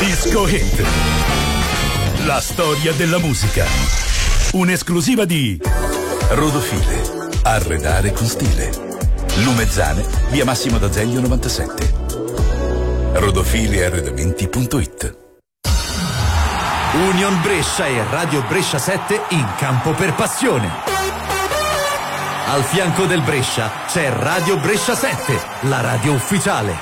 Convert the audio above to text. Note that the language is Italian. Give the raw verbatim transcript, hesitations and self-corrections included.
Disco Hit. La storia della musica. Un'esclusiva di Rodofile. Arredare con stile. Lumezzane, via Massimo d'Azeglio novantasette. rodofile arredamenti punto it. Union Brescia e Radio Brescia sette in campo per passione. Al fianco del Brescia c'è Radio Brescia sette, la radio ufficiale.